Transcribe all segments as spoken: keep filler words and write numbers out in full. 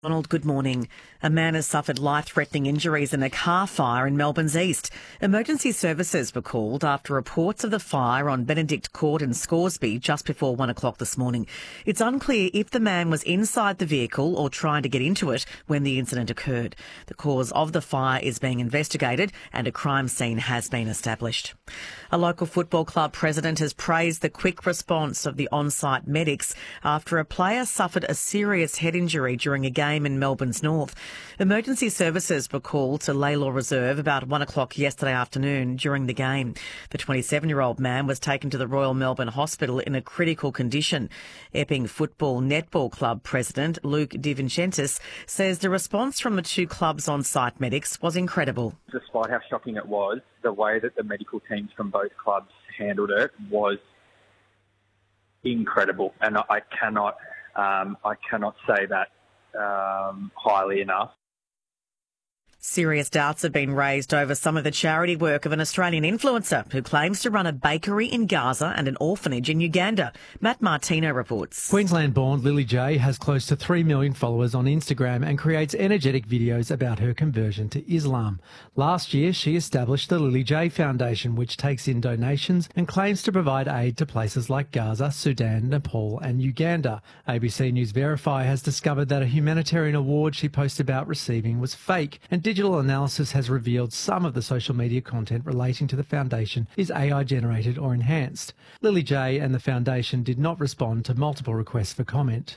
Donald, good morning. A man has suffered life-threatening injuries in a car fire in Melbourne's east. Emergency services were called after reports of the fire on Benedict Court in Scoresby just before one o'clock this morning. It's unclear if the man was inside the vehicle or trying to get into it when the incident occurred. The cause of the fire is being investigated and a crime scene has been established. A local football club president has praised the quick response of the on-site medics after a player suffered a serious head injury during a game in Melbourne's north. Emergency services were called to Laylaw Reserve about one o'clock yesterday afternoon during the game. The twenty-seven-year-old man was taken to the Royal Melbourne Hospital in a critical condition. Epping Football Netball Club president Luke De Vincentis says the response from the two clubs' on-site medics was incredible. Despite how shocking it was, the way that the medical teams from both clubs handled it was incredible, and I cannot, um, I cannot say that Um, highly enough. Serious doubts have been raised over some of the charity work of an Australian influencer who claims to run a bakery in Gaza and an orphanage in Uganda. Matt Martino reports. Queensland-born Lily J has close to three million followers on Instagram and creates energetic videos about her conversion to Islam. Last year, she established the Lily J Foundation, which takes in donations and claims to provide aid to places like Gaza, Sudan, Nepal and Uganda. A B C News Verify has discovered that a humanitarian award she posted about receiving was fake, and digital analysis has revealed some of the social media content relating to the foundation is A I generated or enhanced. Lily J and the foundation did not respond to multiple requests for comment.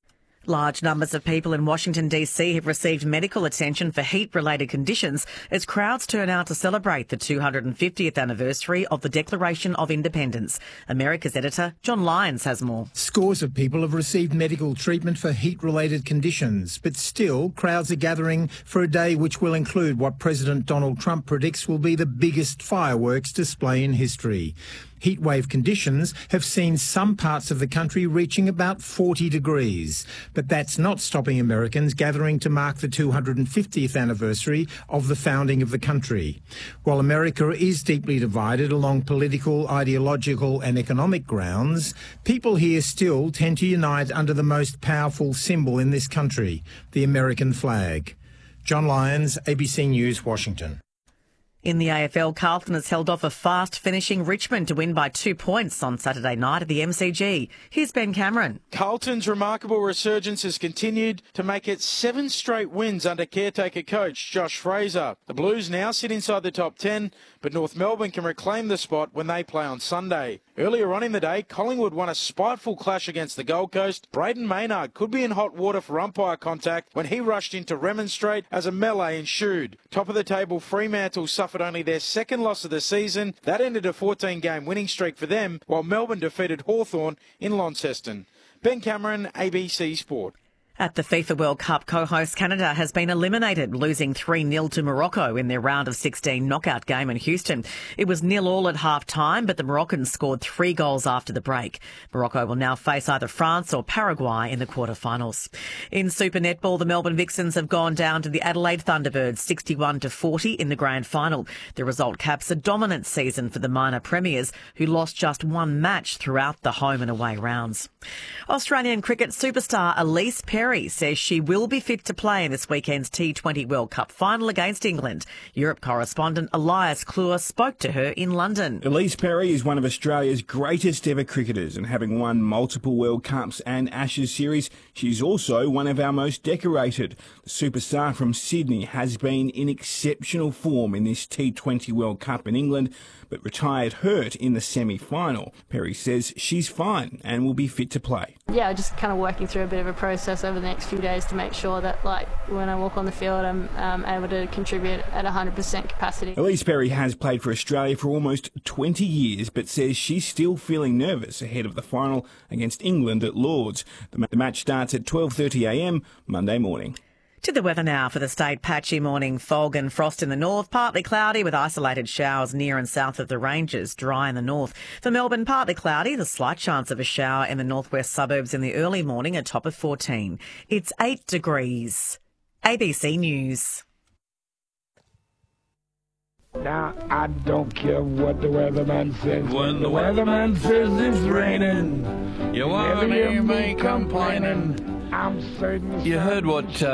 Large numbers of people in Washington, D C have received medical attention for heat-related conditions as crowds turn out to celebrate the two hundred fiftieth anniversary of the Declaration of Independence. America's editor, John Lyons, has more. Scores of people have received medical treatment for heat-related conditions, but still crowds are gathering for a day which will include what President Donald Trump predicts will be the biggest fireworks display in history. Heatwave conditions have seen some parts of the country reaching about forty degrees, but that's not stopping Americans gathering to mark the two hundred fiftieth anniversary of the founding of the country. While America is deeply divided along political, ideological and economic grounds, people here still tend to unite under the most powerful symbol in this country, the American flag. John Lyons, A B C News, Washington. In the A F L, Carlton has held off a fast-finishing Richmond to win by two points on Saturday night at the M C G. Here's Ben Cameron. Carlton's remarkable resurgence has continued to make it seven straight wins under caretaker coach Josh Fraser. The Blues now sit inside the top ten, but North Melbourne can reclaim the spot when they play on Sunday. Earlier on in the day, Collingwood won a spiteful clash against the Gold Coast. Braden Maynard could be in hot water for umpire contact when he rushed in to remonstrate as a melee ensued. Top of the table, Fremantle suffered only their second loss of the season. That ended a fourteen-game winning streak for them, while Melbourne defeated Hawthorn in Launceston. Ben Cameron, A B C Sport. At the FIFA World Cup, co-host Canada has been eliminated, losing three nil to Morocco in their round of sixteen knockout game in Houston. It was nil all at half-time, but the Moroccans scored three goals after the break. Morocco will now face either France or Paraguay in the quarterfinals. In Super Netball, the Melbourne Vixens have gone down to the Adelaide Thunderbirds sixty-one to forty in the grand final. The result caps a dominant season for the minor premiers, who lost just one match throughout the home and away rounds. Australian cricket superstar Elise Perry says she will be fit to play in this weekend's T twenty World Cup final against England. Europe correspondent Elias Clure spoke to her in London. Elise Perry is one of Australia's greatest ever cricketers, and having won multiple World Cups and Ashes series, she's also one of our most decorated. The superstar from Sydney has been in exceptional form in this T twenty World Cup in England, but retired hurt in the semi-final. Perry says she's fine and will be fit to play. Yeah, just kind of working through a bit of a process over the next few days to make sure that, like, when I walk on the field, I'm um, able to contribute at one hundred percent capacity. Elise Perry has played for Australia for almost twenty years, but says she's still feeling nervous ahead of the final against England at Lord's. The match starts at twelve thirty a m Monday morning. To the weather now for the state. Patchy morning fog and frost in the north, partly cloudy with isolated showers near and south of the ranges, dry in the north. For Melbourne, partly cloudy, the slight chance of a shower in the northwest suburbs in the early morning, a top of fourteen. It's eight degrees. A B C News. Now, I don't care what the weatherman says. When the weatherman says it's raining, you won't hear me complaining. I'm certain. You heard what... Uh